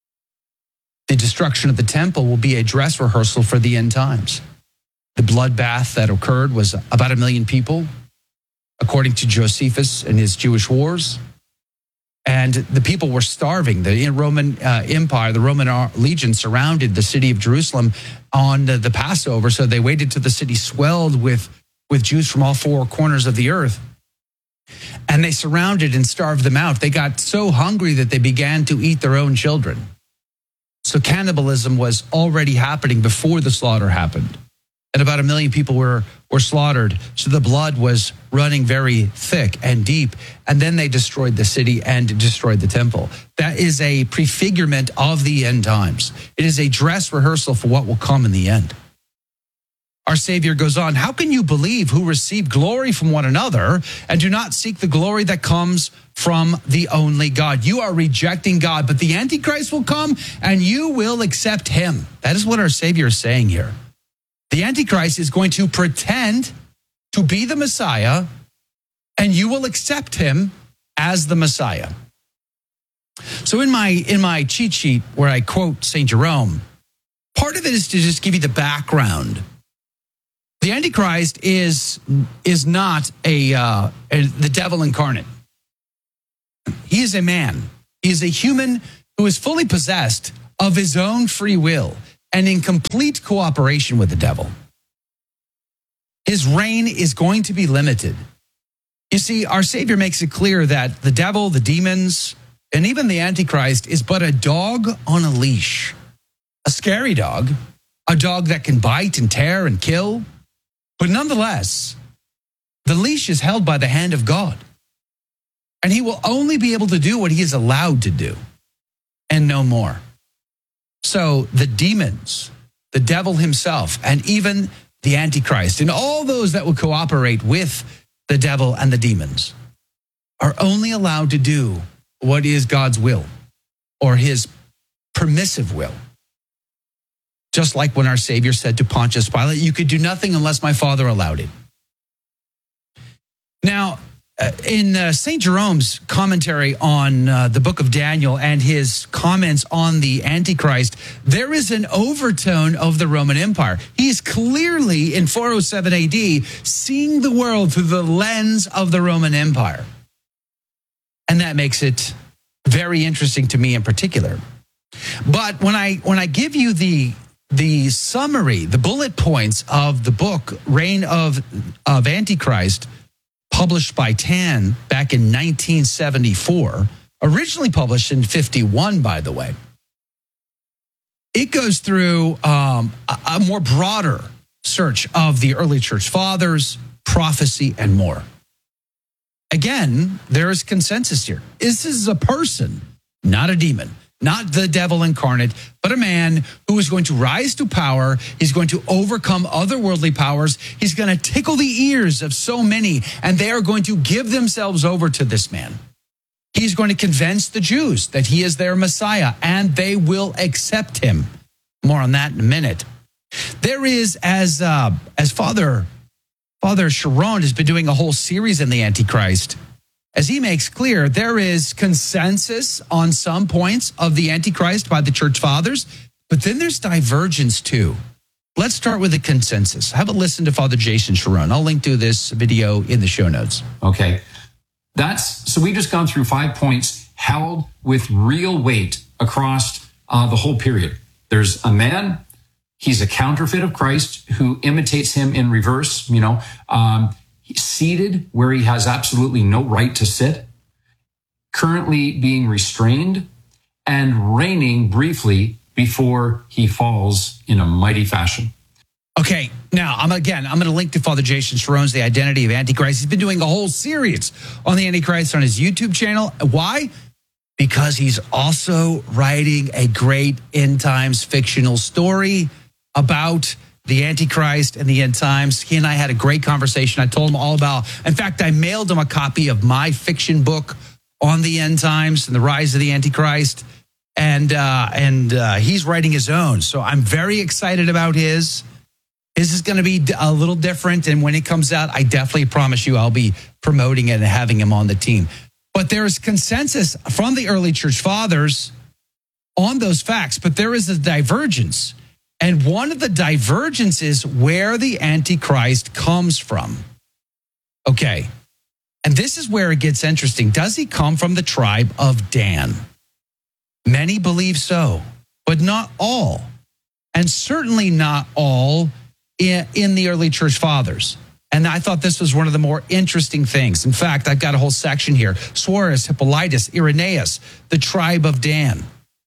The destruction of the temple will be a dress rehearsal for the end times. The bloodbath that occurred was about a million people, according to Josephus and his Jewish wars. And the people were starving. The Roman uh, Empire, the Roman legion surrounded the city of Jerusalem on the, the Passover, so they waited till the city swelled with with Jews from all four corners of the earth. And they surrounded and starved them out. They got so hungry that they began to eat their own children. So cannibalism was already happening before the slaughter happened. And about a million people were, were slaughtered. So the blood was running very thick and deep. And then they destroyed the city and destroyed the temple. That is a prefigurement of the end times. It is a dress rehearsal for what will come in the end. Our Savior goes on, how can you believe who receive glory from one another and do not seek the glory that comes from the only God? You are rejecting God, but the Antichrist will come and you will accept him. That is what our Savior is saying here. The Antichrist is going to pretend to be the Messiah, and you will accept him as the Messiah. So in my, in my cheat sheet where I quote Saint Jerome, part of it is to just give you the background. The Antichrist is, is not a, uh, a the devil incarnate. He is a man. He is a human who is fully possessed of his own free will and in complete cooperation with the devil. His reign is going to be limited. You see, our Savior makes it clear that the devil, the demons, and even the Antichrist is but a dog on a leash. A scary dog, a dog that can bite and tear and kill. But nonetheless, the leash is held by the hand of God. And he will only be able to do what he is allowed to do and no more. So the demons, the devil himself, and even the Antichrist, and all those that will cooperate with the devil and the demons are only allowed to do what is God's will or his permissive will. Just like when our Savior said to Pontius Pilate, you could do nothing unless my Father allowed it. Now, uh, in uh, Saint Jerome's commentary on uh, the book of Daniel and his comments on the Antichrist, there is an overtone of the Roman Empire. He is clearly, in four oh seven A D, seeing the world through the lens of the Roman Empire. And that makes it very interesting to me in particular. But when I when I give you the the summary, the bullet points of the book Reign of of Antichrist, published by Tan back in nineteen seventy-four, originally published in fifty-one, by the way, it goes through um, a, a more broader search of the early church fathers, prophecy, and more. Again, there is consensus here. This is a person, not a demon, not the devil incarnate, but a man who is going to rise to power. He's going to overcome otherworldly powers. He's going to tickle the ears of so many, and they are going to give themselves over to this man. He's going to convince the Jews that he is their Messiah, and they will accept him. More on that in a minute. There is, as uh, as Father Father Sharon has been doing a whole series in the Antichrist. As he makes clear, there is consensus on some points of the Antichrist by the church fathers, but then there's divergence too. Let's start with the consensus. Have a listen to Father Jason Sharon. I'll link to this video in the show notes. Okay. That's so we've just gone through five points held with real weight across uh, the whole period. There's a man, he's a counterfeit of Christ who imitates him in reverse, you know, um, he's seated where he has absolutely no right to sit, currently being restrained and reigning briefly before he falls in a mighty fashion. Okay, now, I'm again, I'm going to link to Father Jason Sharon's The Identity of Antichrist. He's been doing a whole series on the Antichrist on his YouTube channel. Why? Because he's also writing a great end times fictional story about the Antichrist and the end times. He and I had a great conversation. I told him all about, in fact, I mailed him a copy of my fiction book on the end times and the rise of the Antichrist. And, uh, and uh, he's writing his own. So I'm very excited about his. His is going to be a little different. And when it comes out, I definitely promise you I'll be promoting it and having him on the team. But there is consensus from the early church fathers on those facts, but there is a divergence. And one of the divergences where the Antichrist comes from. Okay, and this is where it gets interesting. Does he come from the tribe of Dan? Many believe so, but not all. And certainly not all in, in the early church fathers. And I thought this was one of the more interesting things. In fact, I've got a whole section here. Suarez, Hippolytus, Irenaeus, the tribe of Dan,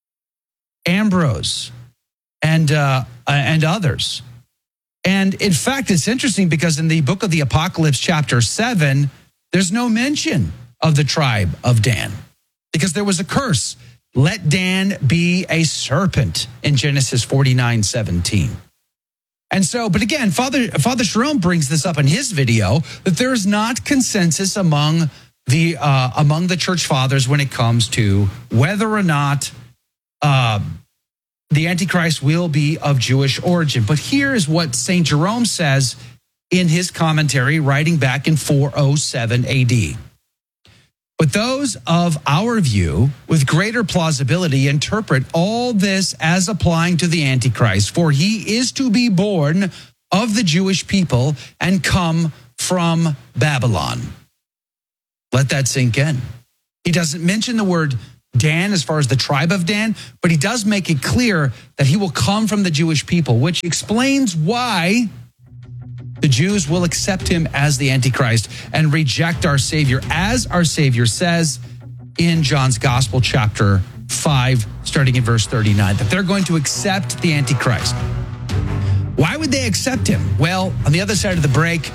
Ambrose, and uh, and others. And in fact, it's interesting because in the book of the Apocalypse, chapter seven, there's no mention of the tribe of Dan because there was a curse. Let Dan be a serpent in Genesis forty-nine seventeen. And so, but again, Father Father Sharon brings this up in his video that there is not consensus among the uh, among the church fathers when it comes to whether or not uh, the Antichrist will be of Jewish origin. But here is what Saint Jerome says in his commentary, writing back in four oh seven A D. But those of our view, with greater plausibility, interpret all this as applying to the Antichrist, for he is to be born of the Jewish people and come from Babylon. Let that sink in. He doesn't mention the word Dan as far as the tribe of Dan, but he does make it clear that he will come from the Jewish people, which explains why the Jews will accept him as the Antichrist and reject our Savior, as our Savior says in John's Gospel, chapter five, starting in verse thirty-nine, that they're going to accept the Antichrist. Why would they accept him? Well, on the other side of the break,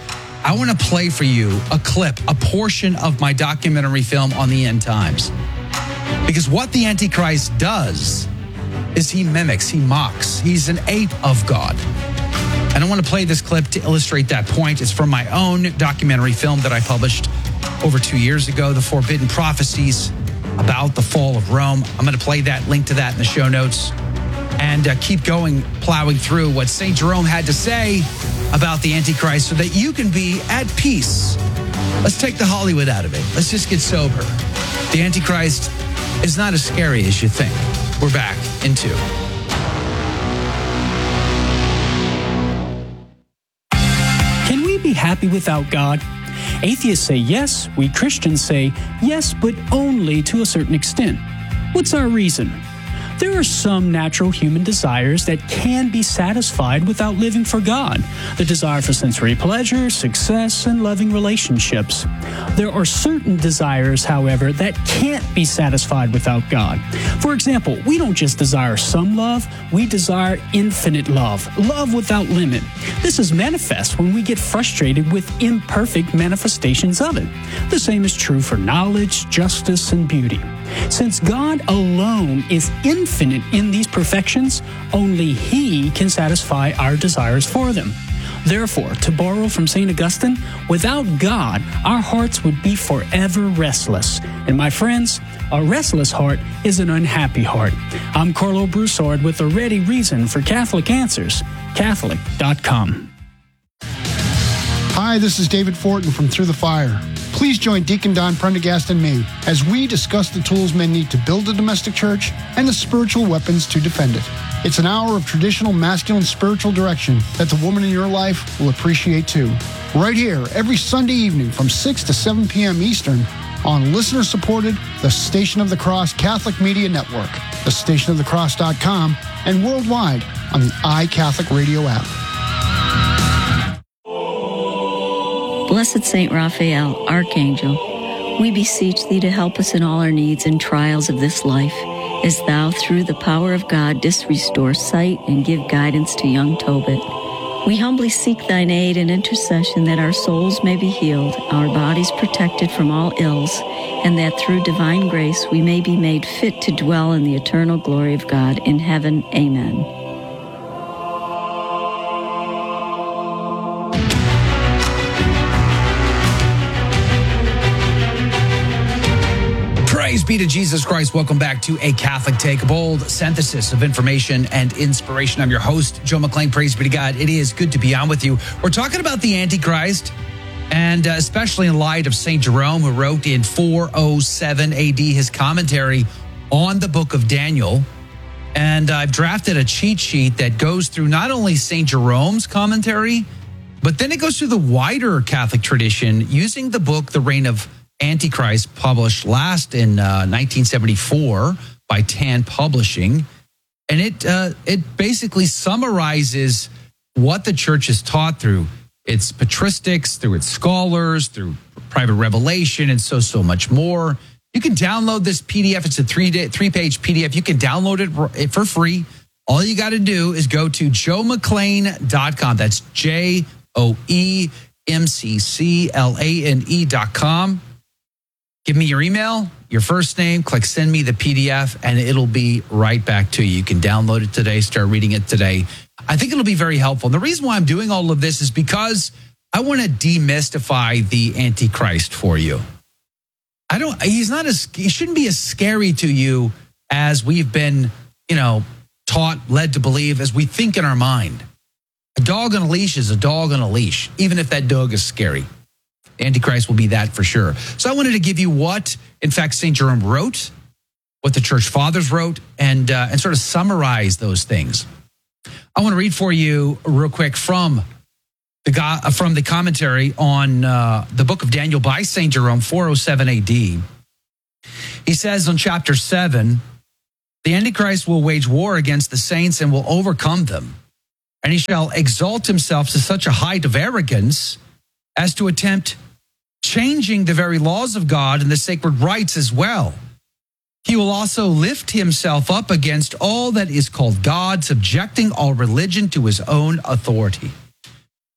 I want to play for you a clip, a portion of my documentary film on the end times. Because what the Antichrist does is he mimics, he mocks. He's an ape of God. And I want to play this clip to illustrate that point. It's from my own documentary film that I published over two years ago, The Forbidden Prophecies about the Fall of Rome. I'm going to play that, link to that in the show notes, and uh, keep going, plowing through what Saint Jerome had to say about the Antichrist so that you can be at peace. Let's take the Hollywood out of it. Let's just get sober. The Antichrist is not as scary as you think. We're back into. Can we be happy without God? Atheists say yes, we Christians say yes, but only to a certain extent. What's our reason? There are some natural human desires that can be satisfied without living for God. The desire for sensory pleasure, success, and loving relationships. There are certain desires, however, that can't be satisfied without God. For example, we don't just desire some love, we desire infinite love, love without limit. This is manifest when we get frustrated with imperfect manifestations of it. The same is true for knowledge, justice, and beauty. Since God alone is infinite in these perfections, only He can satisfy our desires for them. Therefore, to borrow from Saint Augustine, without God, our hearts would be forever restless. And my friends, a restless heart is an unhappy heart. I'm Carlo Broussard with a ready reason for Catholic Answers, Catholic dot com. Hi, this is David Fortin from Through the Fire. Please join Deacon Don Prendergast and me as we discuss the tools men need to build a domestic church and the spiritual weapons to defend it. It's an hour of traditional masculine spiritual direction that the woman in your life will appreciate too. Right here, every Sunday evening from six to seven p.m. Eastern on listener-supported The Station of the Cross Catholic Media Network, the station of the cross dot com, and worldwide on the iCatholic Radio app. Blessed Saint Raphael, Archangel, we beseech thee to help us in all our needs and trials of this life, as thou, through the power of God, didst restore sight and give guidance to young Tobit. We humbly seek thine aid and intercession that our souls may be healed, our bodies protected from all ills, and that through divine grace we may be made fit to dwell in the eternal glory of God in heaven. Amen. Praise be to Jesus Christ. Welcome back to A Catholic Take, a bold synthesis of information and inspiration. I'm your host, Joe McClain. Praise be to God. It is good to be on with you. We're talking about the Antichrist, and uh, especially in light of Saint Jerome, who wrote in four oh seven A D his commentary on the book of Daniel. And I've drafted a cheat sheet that goes through not only Saint Jerome's commentary, but then it goes through the wider Catholic tradition using the book, The Reign of Antichrist, published last in uh, nineteen seventy-four by Tan Publishing. And it uh, it basically summarizes what the church has taught through its patristics, through its scholars, through private revelation, and so, so much more. You can download this P D F. It's a three day, three-page P D F. You can download it for free. All you got to do is go to joe mcclain dot com. That's J O E M C C L A N E dot com. Give me your email, your first name, click send me the P D F, and it'll be right back to you. You can download it today, start reading it today. I think it'll be very helpful. And the reason why I'm doing all of this is because I want to demystify the Antichrist for you. I don't, he's not as, he shouldn't be as scary to you as we've been, you know, taught, led to believe, as we think in our mind. A dog on a leash is a dog on a leash, even if that dog is scary. Antichrist will be that for sure. So I wanted to give you what, in fact, Saint Jerome wrote, what the church fathers wrote, and uh, and sort of summarize those things. I want to read for you real quick from the from the commentary on uh, the book of Daniel by Saint Jerome, four oh seven A D. He says on chapter seven, the Antichrist will wage war against the saints and will overcome them, and he shall exalt himself to such a height of arrogance as to attempt changing the very laws of God and the sacred rites as well. He will also lift himself up against all that is called God, subjecting all religion to his own authority.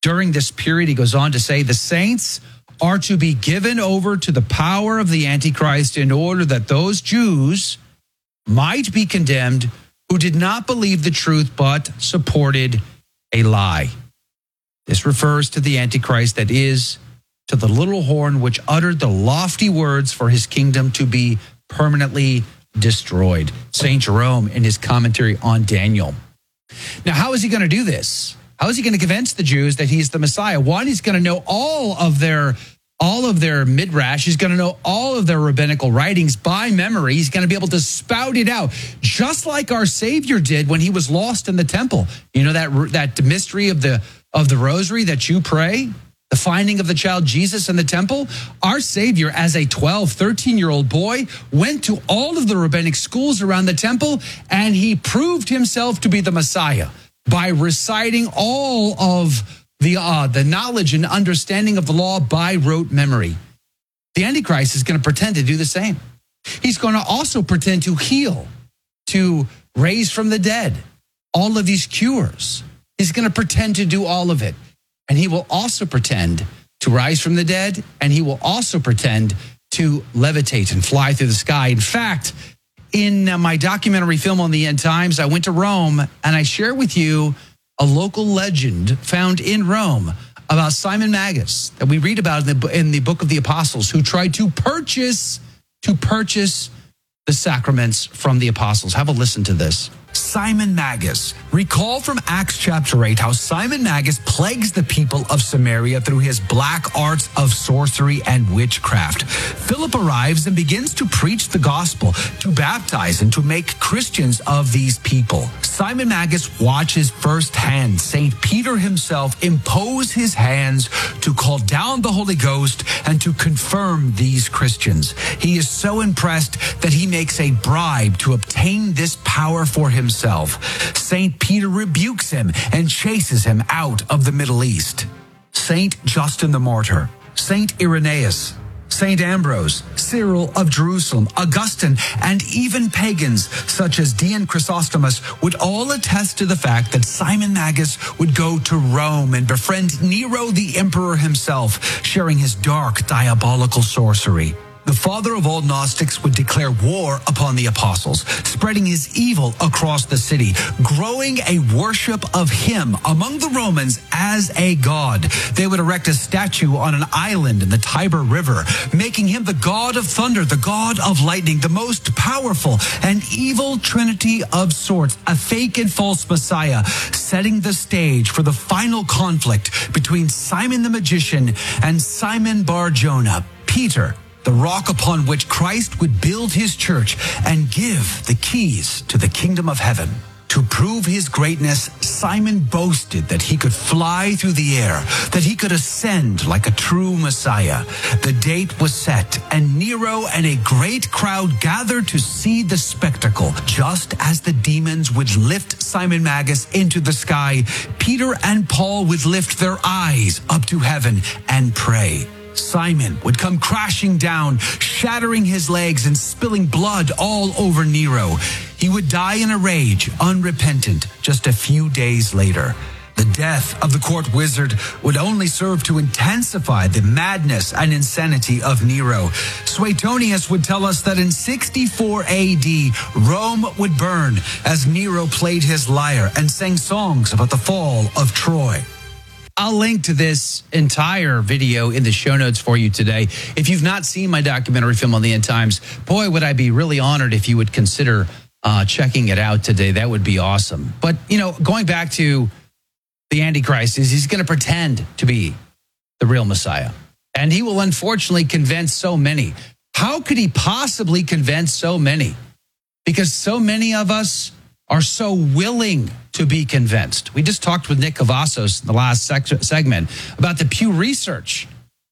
during this period, he goes on to say, the saints are to be given over to the power of the Antichrist in order that those Jews might be condemned who did not believe the truth but supported a lie. This refers to the Antichrist, that is, to the little horn which uttered the lofty words for his kingdom to be permanently destroyed. Saint Jerome in his commentary on Daniel. Now, how is he going to do this? How is he going to convince the Jews that he's the Messiah? One, he's going to know all of their all of their midrash. He's going to know all of their rabbinical writings by memory. He's going to be able to spout it out, just like our Savior did when he was lost in the temple. You know that that mystery of the of the rosary that you pray, the finding of the child Jesus in the temple. Our Savior, as a twelve, thirteen-year-old boy, went to all of the rabbinic schools around the temple, and he proved himself to be the Messiah by reciting all of the uh, the knowledge and understanding of the law by rote memory. The Antichrist is going to pretend to do the same. He's going to also pretend to heal, to raise from the dead, all of these cures. He's going to pretend to do all of it. And he will also pretend to rise from the dead, and he will also pretend to levitate and fly through the sky. In fact, in my documentary film on the end times, I went to Rome, and I share with you a local legend found in Rome about Simon Magus that we read about in the, in the book of the Apostles, who tried to purchase, to purchase the sacraments from the apostles. Have a listen to this. Simon Magus. Recall from Acts chapter eight how Simon Magus plagues the people of Samaria through his black arts of sorcery and witchcraft. Philip arrives and begins to preach the gospel, to baptize and to make Christians of these people. Simon Magus watches firsthand Saint Peter himself impose his hands to call down the Holy Ghost and to confirm these Christians. He is so impressed that he makes a bribe to obtain this power for himself. Saint Peter rebukes him and chases him out of the Middle East. Saint Justin the Martyr, Saint Irenaeus, Saint Ambrose, Cyril of Jerusalem, Augustine, and even pagans such as Dion Chrysostomus would all attest to the fact that Simon Magus would go to Rome and befriend Nero the emperor himself, sharing his dark, diabolical sorcery. The father of all Gnostics would declare war upon the apostles, spreading his evil across the city, growing a worship of him among the Romans as a god. They would erect a statue on an island in the Tiber River, making him the god of thunder, the god of lightning, the most powerful and evil trinity of sorts, a fake and false Messiah, setting the stage for the final conflict between Simon the magician and Simon Bar Jonah, Peter, the rock upon which Christ would build his church and give the keys to the kingdom of heaven. To prove his greatness, Simon boasted that he could fly through the air, that he could ascend like a true Messiah. The date was set, and Nero and a great crowd gathered to see the spectacle. Just as the demons would lift Simon Magus into the sky, Peter and Paul would lift their eyes up to heaven and pray. Simon would come crashing down, shattering his legs and spilling blood all over Nero. He would die in a rage, unrepentant, just a few days later. The death of the court wizard would only serve to intensify the madness and insanity of Nero. Suetonius would tell us that in sixty-four A D, Rome would burn as Nero played his lyre and sang songs about the fall of Troy. I'll link to this entire video in the show notes for you today. If you've not seen my documentary film on the end times, boy, would I be really honored if you would consider uh, checking it out today. That would be awesome. But, you know, going back to the Antichrist, is he's going to pretend to be the real Messiah. And he will unfortunately convince so many. How could he possibly convince so many? Because so many of us are so willing to be convinced. We just talked with Nick Cavazos in the last sec- segment about the Pew Research.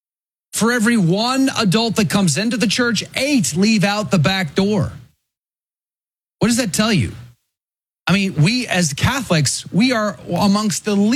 For every one adult that comes into the church, eight leave out the back door. What does that tell you? I mean, we as Catholics, we are amongst the least